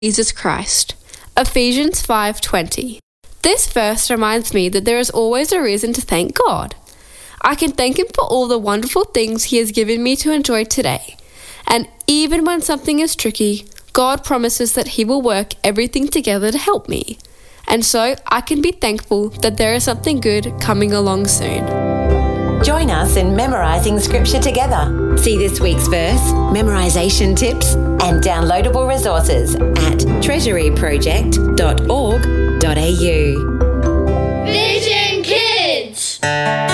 Jesus Christ. Ephesians 5:20. This verse reminds me that there is always a reason to thank God. I can thank Him for all the wonderful things He has given me to enjoy today. And even when something is tricky, God promises that He will work everything together to help me. And so I can be thankful that there is something good coming along soon. Join us in memorising Scripture together. See this week's verse, memorisation tips, and downloadable resources at treasuryproject.org.au. Vision Kids!